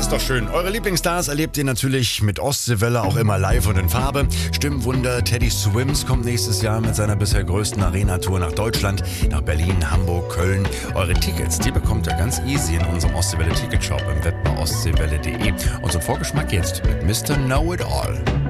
ist doch schön. Eure Lieblingsstars erlebt ihr natürlich mit Ostseewelle auch immer live und in Farbe. Stimmwunder Teddy Swims kommt nächstes Jahr mit seiner bisher größten Arena-Tour nach Deutschland, nach Berlin, Hamburg, Köln. Eure Tickets, die bekommt ihr ganz easy in unserem Ostseewelle Ticketshop im Web bei ostseewelle.de. Und zum Vorgeschmack jetzt mit Mr. Know-It-All.